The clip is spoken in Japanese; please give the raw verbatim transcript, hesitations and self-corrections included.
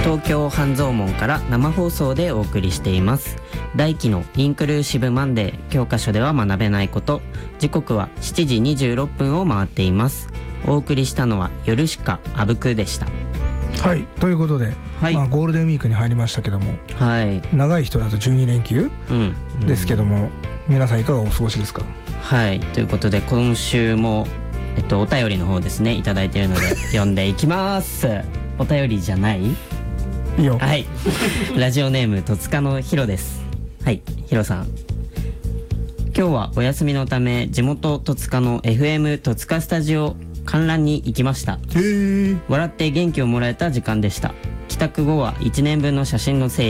東京半蔵門から生放送でお送りしています。大輝のインクルーシブマンデー、教科書では学べないこと。時刻はしちじにじゅうろっぷんを回っています。お送りしたのはヨルシカあぶくでした。 はい、ということで、はい、まあ、ゴールデンウィークに入りましたけども、はい、長い人だとじゅうにれんきゅう、うんうん、ですけども、皆さんいかがお過ごしですか？はい、ということで今週も、えっと、お便りの方ですね、いただいているので読んでいきますお便りじゃない？いいよ。はいラジオネーム戸塚のひろです。はい、ひろさん、今日はお休みのため地元戸塚の エフエム 戸塚スタジオ観覧に行きました。へー。笑って元気をもらえた時間でした。帰宅後はいちねんぶんの写真の整理